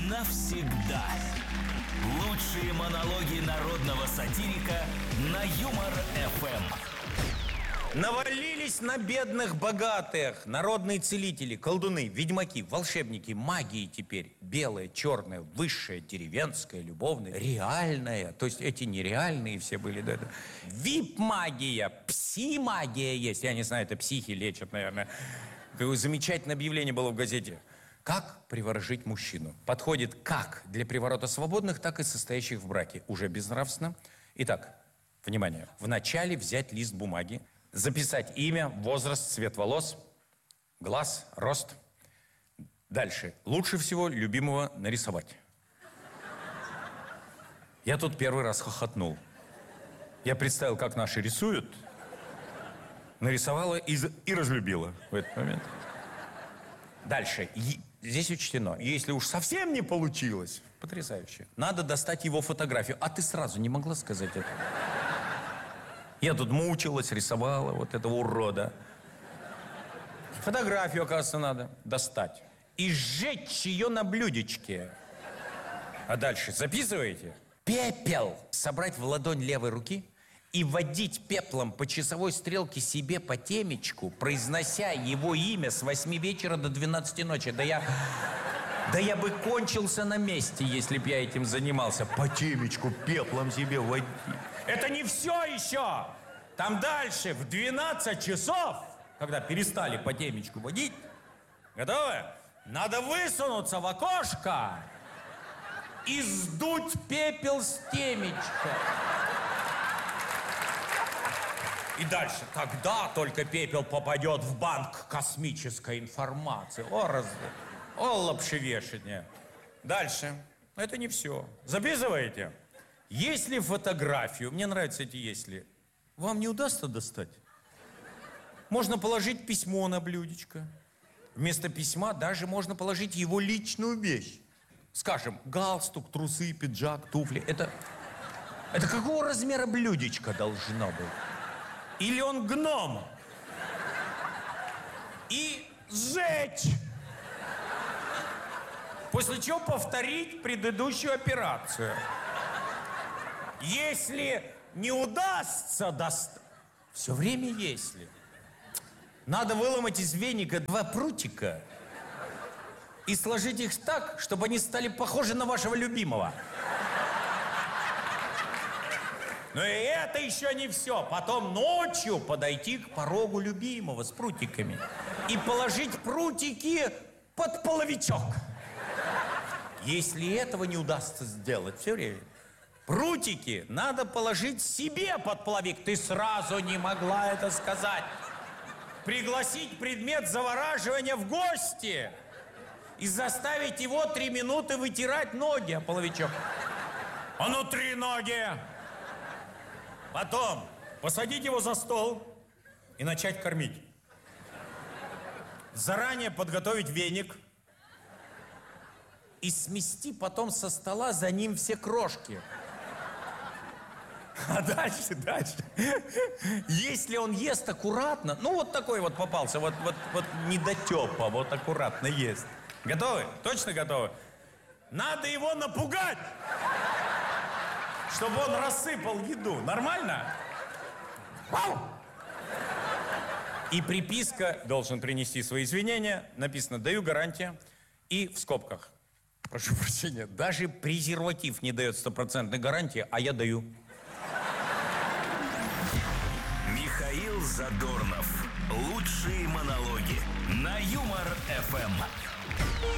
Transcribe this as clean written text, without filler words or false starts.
навсегда. Лучшие монологи народного сатирика на Юмор-ФМ. Навалились на бедных богатых народные целители, колдуны, ведьмаки, волшебники, магии теперь. Белая, черная, высшая, деревенская, любовная, реальная. То есть эти нереальные все были. Да. Вип-магия, пси-магия есть. Я не знаю, это психи лечат, наверное. Какое замечательное объявление было в газете. Как приворожить мужчину? Подходит как для приворота свободных, так и состоящих в браке. Уже безнравственно. Итак, внимание. Вначале взять лист бумаги, записать имя, возраст, цвет волос, глаз, рост. Дальше. Лучше всего любимого нарисовать. Я тут первый раз хохотнул. Я представил, как наши рисуют. Нарисовала и разлюбила в этот момент. Дальше. Здесь учтено. Если уж совсем не получилось, потрясающе, надо достать его фотографию. А ты сразу не могла сказать это? Я тут мучилась, рисовала вот этого урода. Фотографию, оказывается, надо достать. И сжечь ее на блюдечке. А дальше записываете? Пепел собрать в ладонь левой руки и водить пеплом по часовой стрелке себе по темечку, произнося его имя с 8 вечера до 12 ночи. Да я бы кончился на месте, если б я этим занимался. По темечку пеплом себе водить. Это не все еще. Там дальше, в 12 часов, когда перестали по темечку водить, готовы? Надо высунуться в окошко и сдуть пепел с темечка. И дальше, тогда только пепел попадет в банк космической информации. О, лапшевешение. Дальше. Но это не все. Записываете? Если фотографию, мне нравятся эти «если», вам не удастся достать, можно положить письмо на блюдечко. Вместо письма даже можно положить его личную вещь. Скажем, галстук, трусы, пиджак, туфли. Это какого размера блюдечко должно быть? Или он гном? И сжечь. После чего повторить предыдущую операцию. Если не удастся достать... Все время если. Надо выломать из веника 2 прутика и сложить их так, чтобы они стали похожи на вашего любимого. Но и это еще не все. Потом ночью подойти к порогу любимого с прутиками и положить прутики под половичок. Если этого не удастся сделать, все время, прутики надо положить себе под половик. Ты сразу не могла это сказать. Пригласить предмет завораживания в гости и заставить его 3 минуты вытирать ноги о половичок. А ну 3 ноги! Потом посадить его за стол и начать кормить. Заранее подготовить веник и смести потом со стола за ним все крошки. А дальше. Если он ест аккуратно, ну вот такой вот попался, вот недотепа, вот аккуратно ест. Готовы? Точно готовы? Надо его напугать, чтобы он рассыпал еду. Нормально? И приписка, должен принести свои извинения, написано «даю гарантия». И в скобках, прошу прощения, даже презерватив не дает 100% гарантии, а я даю. Михаил Задорнов. Лучшие монологи на Юмор-ФМ.